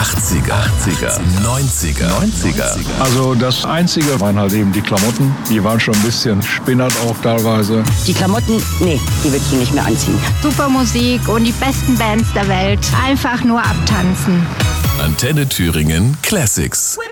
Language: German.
80er, 90er. Also das Einzige waren halt eben die Klamotten. Die waren schon ein bisschen spinnert auch teilweise. Die Klamotten, nee, die willst du nicht mehr anziehen. Super Musik und die besten Bands der Welt. Einfach nur abtanzen. Antenne Thüringen Classics.